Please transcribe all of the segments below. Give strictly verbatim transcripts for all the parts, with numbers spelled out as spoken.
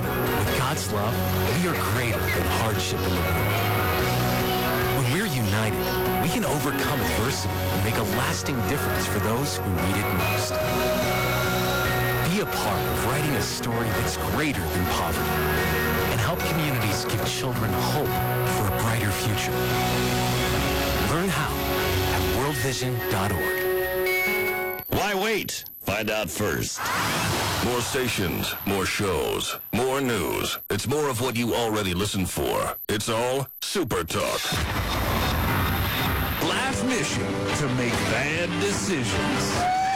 Together, with God's love, we are greater than hardship in the world. When we're united, we can overcome adversity and make a lasting difference for those who need it most. Be a part of writing a story that's greater than poverty and help communities give children hope for a brighter future. Learn how at world vision dot org. Why wait? Find out first. More stations, more shows, more news. It's more of what you already listen for. It's all Super Talk. Last mission to make bad decisions.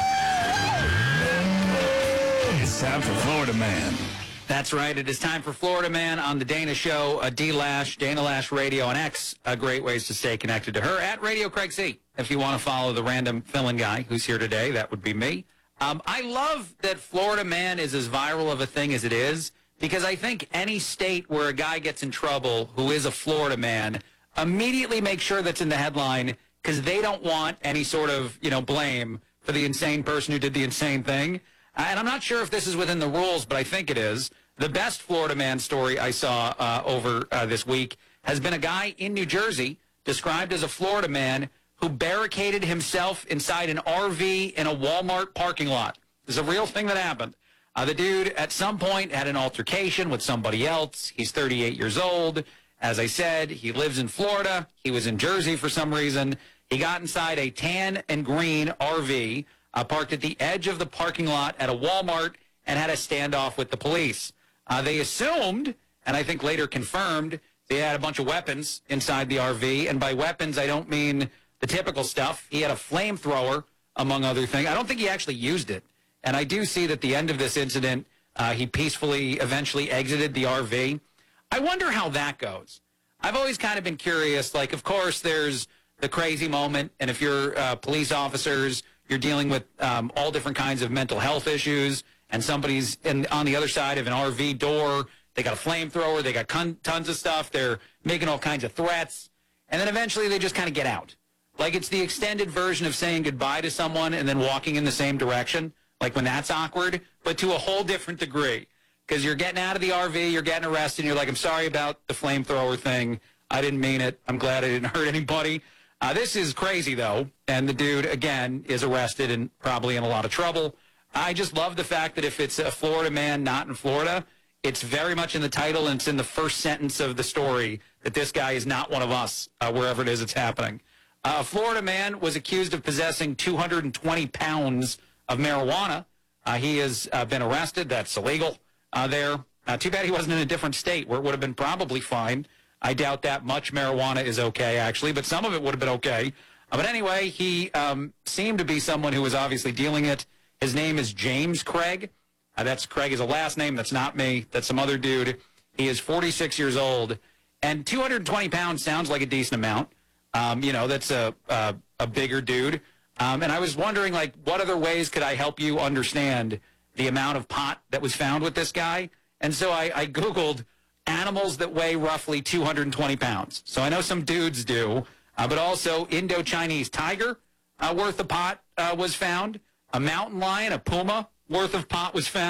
It's time for Florida Man. That's right. It is time for Florida Man on the Dana Show. Uh, D Lash, Dana Lash Radio on X. Uh, great ways to stay connected to her at Radio Craig C. If you want to follow the random fill-in guy who's here today, that would be me. Um, I love that Florida Man is as viral of a thing as it is, because I think any state where a guy gets in trouble who is a Florida man immediately make sure that's in the headline, because they don't want any sort of, you know, blame for the insane person who did the insane thing. And I'm not sure if this is within the rules, but I think it is. The best Florida man story I saw uh, over uh, this week has been a guy in New Jersey described as a Florida man who barricaded himself inside an R V in a Walmart parking lot. This is a real thing that happened. Uh, the dude at some point had an altercation with somebody else. He's thirty-eight years old. As I said, he lives in Florida. He was in Jersey for some reason. He got inside a tan and green R V, uh, parked at the edge of the parking lot at a Walmart, and had a standoff with the police. Uh, they assumed, and I think later confirmed, they had a bunch of weapons inside the R V. And by weapons, I don't mean the typical stuff. He had a flamethrower, among other things. I don't think he actually used it. And I do see that at the end of this incident, uh, he peacefully eventually exited the R V. I wonder how that goes. I've always kind of been curious. Like, of course, there's the crazy moment. And if you're uh, police officers, you're dealing with um, all different kinds of mental health issues. And somebody's in, on the other side of an R V door. They got a flamethrower. They got con- tons of stuff. They're making all kinds of threats. And then eventually they just kind of get out. Like, it's the extended version of saying goodbye to someone and then walking in the same direction, like when that's awkward, but to a whole different degree. Because you're getting out of the R V, you're getting arrested, and you're like, I'm sorry about the flamethrower thing. I didn't mean it. I'm glad I didn't hurt anybody. Uh, this is crazy, though, and the dude, again, is arrested and probably in a lot of trouble. I just love the fact that if it's a Florida man not in Florida, it's very much in the title, and it's in the first sentence of the story that this guy is not one of us, uh, wherever it is it's happening. Uh, a Florida man was accused of possessing two hundred twenty pounds of marijuana. Uh, he has uh, been arrested. That's illegal uh, there. Uh, too bad he wasn't in a different state where it would have been probably fine. I doubt that much marijuana is okay, actually, but some of it would have been okay. Uh, but anyway, he um, seemed to be someone who was obviously dealing it. His name is James Craig. Uh, that's Craig is a last name. That's not me. That's some other dude. He is forty-six years old. And two hundred twenty pounds sounds like a decent amount. Um, you know, that's a, a, a bigger dude. Um, and I was wondering, like, what other ways could I help you understand the amount of pot that was found with this guy? And so I, I Googled animals that weigh roughly two hundred twenty pounds. So I know some dudes do, uh, but also Indo-Chinese tiger uh, worth of pot uh, was found. A mountain lion, a puma worth of pot was found.